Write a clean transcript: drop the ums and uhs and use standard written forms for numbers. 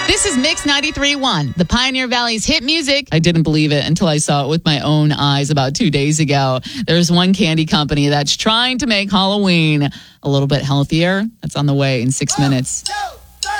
This is Mix 93.1, the Pioneer Valley's hit music. I didn't believe it until I saw it with my own eyes about 2 days ago. There's one candy company that's trying to make Halloween a little bit healthier. That's on the way in 6 minutes.